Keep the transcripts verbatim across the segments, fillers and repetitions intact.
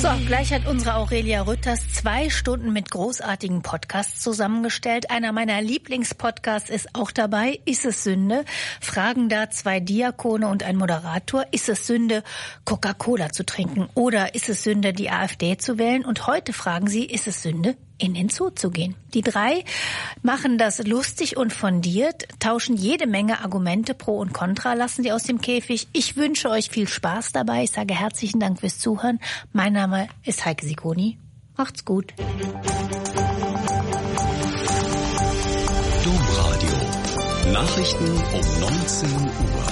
So, gleich hat unsere Aurelia Rütters zwei Stunden mit großartigen Podcasts zusammengestellt. Einer meiner Lieblingspodcasts ist auch dabei. Ist es Sünde? Fragen da zwei Diakone und ein Moderator. Ist es Sünde, Coca-Cola zu trinken? Oder ist es Sünde, die AfD zu wählen? Und heute fragen sie, ist es Sünde, in den Zoo zu gehen? Die drei machen das lustig und fundiert, tauschen jede Menge Argumente pro und contra, lassen sie aus dem Käfig. Ich wünsche euch viel Spaß dabei. Ich sage herzlichen Dank fürs Zuhören. Mein Name ist Heike Sikoni. Macht's gut. Domradio. Nachrichten um neunzehn Uhr.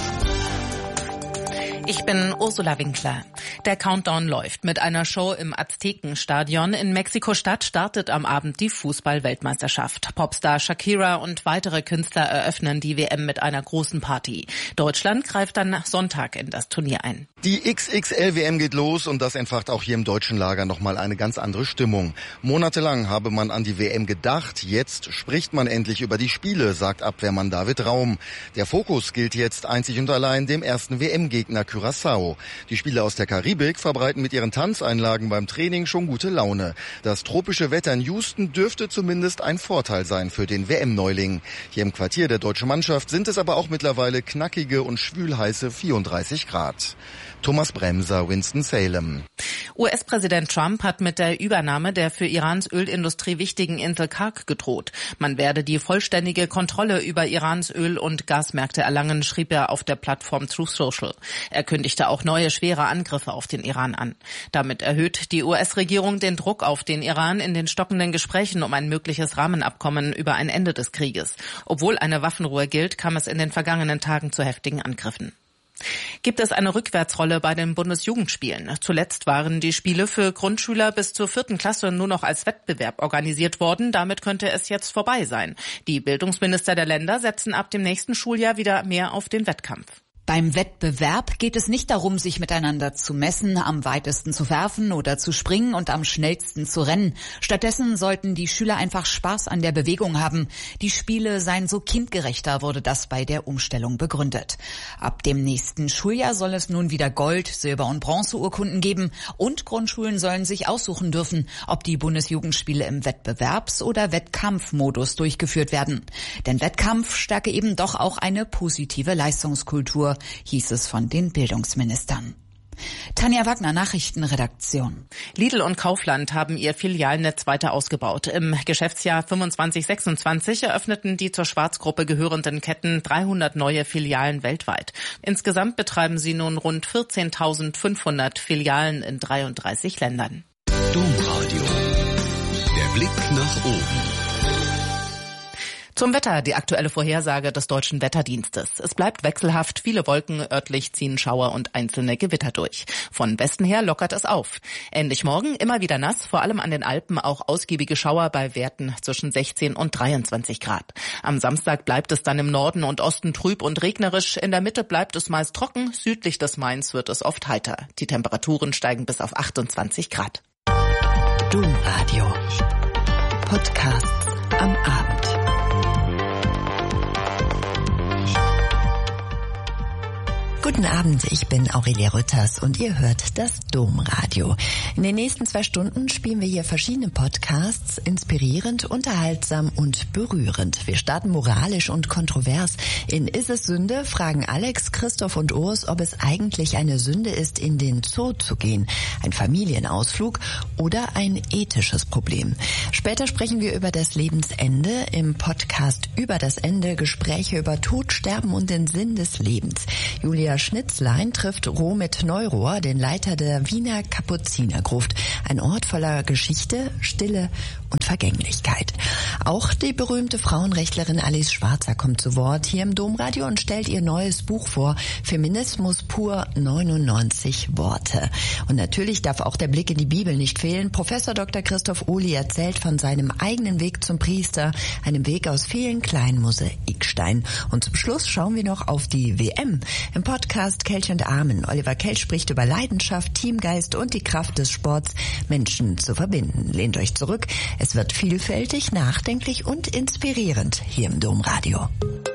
Ich bin Ursula Winkler. Der Countdown läuft. Mit einer Show im Aztekenstadion in Mexiko-Stadt startet am Abend die Fußball-Weltmeisterschaft. Popstar Shakira und weitere Künstler eröffnen die W M mit einer großen Party. Deutschland greift dann Sonntag in das Turnier ein. Die X X L W M geht los und das entfacht auch hier im deutschen Lager nochmal eine ganz andere Stimmung. Monatelang habe man an die W M gedacht, jetzt spricht man endlich über die Spiele, sagt Abwehrmann David Raum. Der Fokus gilt jetzt einzig und allein dem ersten W M-Gegner Curaçao. Die Spieler aus der Karibik verbreiten mit ihren Tanzeinlagen beim Training schon gute Laune. Das tropische Wetter in Houston dürfte zumindest ein Vorteil sein für den W M-Neuling. Hier im Quartier der deutschen Mannschaft sind es aber auch mittlerweile knackige und schwülheiße vierunddreißig Grad. Thomas Bremser, Winston-Salem. U S-Präsident Trump hat mit der Übernahme der für Irans Ölindustrie wichtigen Insel Kark gedroht. Man werde die vollständige Kontrolle über Irans Öl- und Gasmärkte erlangen, schrieb er auf der Plattform Truth Social. Er kündigte auch neue schwere Angriffe auf den Iran an. Damit erhöht die U S-Regierung den Druck auf den Iran in den stockenden Gesprächen um ein mögliches Rahmenabkommen über ein Ende des Krieges. Obwohl eine Waffenruhe gilt, kam es in den vergangenen Tagen zu heftigen Angriffen. Gibt es eine Rückwärtsrolle bei den Bundesjugendspielen? Zuletzt waren die Spiele für Grundschüler bis zur vierten Klasse nur noch als Wettbewerb organisiert worden. Damit könnte es jetzt vorbei sein. Die Bildungsminister der Länder setzen ab dem nächsten Schuljahr wieder mehr auf den Wettkampf. Beim Wettbewerb geht es nicht darum, sich miteinander zu messen, am weitesten zu werfen oder zu springen und am schnellsten zu rennen. Stattdessen sollten die Schüler einfach Spaß an der Bewegung haben. Die Spiele seien so kindgerechter, wurde das bei der Umstellung begründet. Ab dem nächsten Schuljahr soll es nun wieder Gold-, Silber- und Bronzeurkunden geben und Grundschulen sollen sich aussuchen dürfen, ob die Bundesjugendspiele im Wettbewerbs- oder Wettkampfmodus durchgeführt werden. Denn Wettkampf stärke eben doch auch eine positive Leistungskultur, hieß es von den Bildungsministern. Tanja Wagner, Nachrichtenredaktion. Lidl und Kaufland haben ihr Filialnetz weiter ausgebaut. Im Geschäftsjahr fünfundzwanzig sechsundzwanzig eröffneten die zur Schwarzgruppe gehörenden Ketten dreihundert neue Filialen weltweit. Insgesamt betreiben sie nun rund vierzehntausendfünfhundert Filialen in dreiunddreißig Ländern. Domradio. Der Blick nach oben. Zum Wetter, die aktuelle Vorhersage des Deutschen Wetterdienstes. Es bleibt wechselhaft, viele Wolken, örtlich ziehen Schauer und einzelne Gewitter durch. Von Westen her lockert es auf. Ähnlich morgen immer wieder nass, vor allem an den Alpen auch ausgiebige Schauer bei Werten zwischen sechzehn und dreiundzwanzig Grad. Am Samstag bleibt es dann im Norden und Osten trüb und regnerisch. In der Mitte bleibt es meist trocken, südlich des Mains wird es oft heiter. Die Temperaturen steigen bis auf achtundzwanzig Grad. Domradio. Podcasts am Abend. Guten Abend, ich bin Aurelia Rütters und ihr hört das Domradio. In den nächsten zwei Stunden spielen wir hier verschiedene Podcasts, inspirierend, unterhaltsam und berührend. Wir starten moralisch und kontrovers. In Ist es Sünde fragen Alex, Christoph und Urs, ob es eigentlich eine Sünde ist, in den Zoo zu gehen. Ein Familienausflug oder ein ethisches Problem. Später sprechen wir über das Lebensende im Podcast Über das Ende, Gespräche über Tod, Sterben und den Sinn des Lebens. Julia Schnitzlein trifft Romit Neurohr, den Leiter der Wiener Kapuzinergruft. Ein Ort voller Geschichte, Stille und Vergänglichkeit. Auch die berühmte Frauenrechtlerin Alice Schwarzer kommt zu Wort hier im Domradio und stellt ihr neues Buch vor, Feminismus pur, neunundneunzig Worte. Und natürlich darf auch der Blick in die Bibel nicht fehlen. Professor Doktor Christoph Ohly erzählt von seinem eigenen Weg zum Priester, einem Weg aus vielen kleinen Mosaiksteinen. Und zum Schluss schauen wir noch auf die W M. Im Podcast Kelch und Amen. Oliver Kelch spricht über Leidenschaft, Teamgeist und die Kraft des Sports, Menschen zu verbinden. Lehnt euch zurück. Es wird vielfältig, nachdenklich und inspirierend hier im Domradio.